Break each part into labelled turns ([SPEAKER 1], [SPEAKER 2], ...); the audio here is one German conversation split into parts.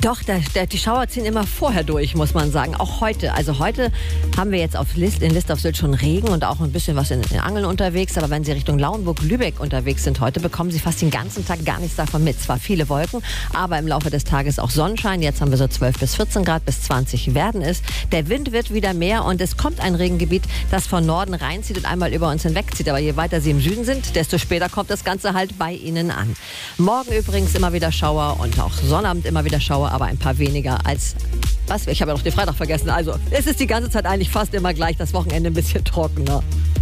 [SPEAKER 1] Doch, die Schauer ziehen immer vorher durch, muss man sagen. Auch heute. Also heute haben wir jetzt in List auf Sylt schon Regen und auch ein bisschen was in Angeln unterwegs. Aber wenn Sie Richtung Lauenburg-Lübeck unterwegs sind heute, bekommen Sie fast den ganzen Tag gar nichts davon mit. Zwar viele Wolken, aber im Laufe des Tages auch Sonnenschein. Jetzt haben wir so 12 bis 14 Grad, bis 20 werden es. Der Wind wird wieder mehr und es kommt ein Regengebiet, das von Norden reinzieht und einmal über uns hinwegzieht. Aber je weiter Sie im Süden sind, desto später kommt das Ganze halt bei Ihnen an. Morgen übrigens immer wieder Schauer und auch Sonnabend immer wieder Schauer, aber ein paar weniger als... Was? Ich habe ja noch den Freitag vergessen. Also, es ist die ganze Zeit eigentlich fast immer gleich, das Wochenende ein bisschen trockener.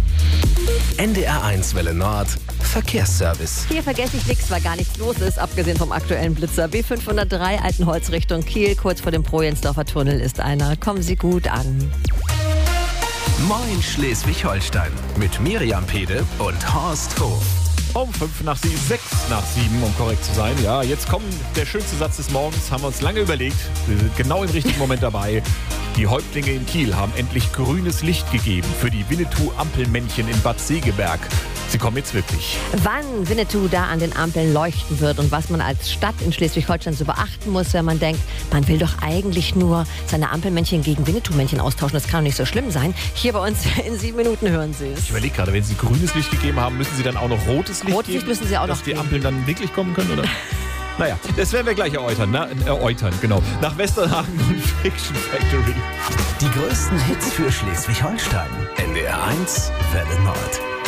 [SPEAKER 2] NDR1 Welle Nord, Verkehrsservice.
[SPEAKER 1] Hier vergesse ich nichts, weil gar nichts los ist, abgesehen vom aktuellen Blitzer. B503 Altenholz Richtung Kiel, kurz vor dem Projensdorfer Tunnel ist einer. Kommen Sie gut an.
[SPEAKER 2] Moin Schleswig-Holstein mit Miriam Pede und Horst Hof.
[SPEAKER 3] Um 6 nach 7, um korrekt zu sein. Ja, jetzt kommt der schönste Satz des Morgens, haben wir uns lange überlegt. Wir sind genau im richtigen Moment dabei. Die Häuptlinge in Kiel haben endlich grünes Licht gegeben für die Winnetou-Ampelmännchen in Bad Segeberg. Sie kommen jetzt wirklich.
[SPEAKER 1] Wann Winnetou da an den Ampeln leuchten wird und was man als Stadt in Schleswig-Holstein so beachten muss, wenn man denkt, man will doch eigentlich nur seine Ampelmännchen gegen Winnetou-Männchen austauschen. Das kann doch nicht so schlimm sein. Hier bei uns in 7 Minuten hören Sie es.
[SPEAKER 3] Ich überlege gerade, wenn Sie grünes Licht gegeben haben, müssen Sie dann auch noch rotes Licht
[SPEAKER 1] Rotes Licht
[SPEAKER 3] geben?
[SPEAKER 1] müssen Sie auch noch
[SPEAKER 3] dass die
[SPEAKER 1] geben.
[SPEAKER 3] Ampeln dann wirklich kommen können, oder? Naja, das werden wir gleich erläutern, genau. Nach Westernhagen und Fiction Factory.
[SPEAKER 2] Die größten Hits für Schleswig-Holstein. NDR1 Welle Nord.